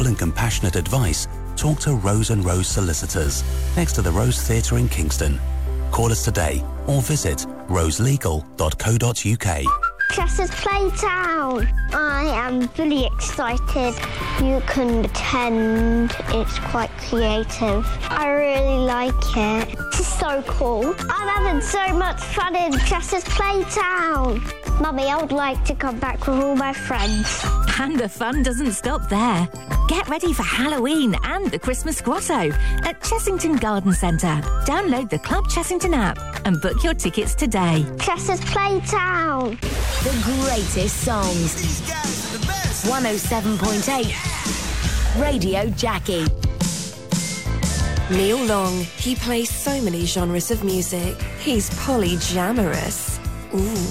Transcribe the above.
simple and compassionate advice, talk to Rose and Rose Solicitors, next to the Rose Theatre in Kingston. Call us today or visit roselegal.co.uk. Chester's Playtown. I am really excited. You can pretend, it's quite creative. I really like it. This is so cool. I'm having so much fun in Chester's Playtown. Mummy, I would like to come back with all my friends. And the fun doesn't stop there. Get ready for Halloween and the Christmas Grotto at Chessington Garden Centre. Download the Club Chessington app and book your tickets today. Chester's Playtown. The greatest songs. These guys are the best. 107.8 Radio Jackie. Neil Long. He plays so many genres of music. He's polyamorous. Ooh.